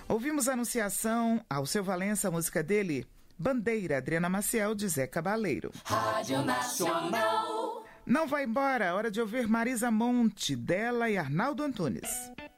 Ouvimos a Anunciação, Alceu Valença, a música dele, Bandeira, Adriana Maciel, de Zé Cabaleiro. Rádio Nacional. Não vai embora, hora de ouvir Marisa Monte, dela e Arnaldo Antunes.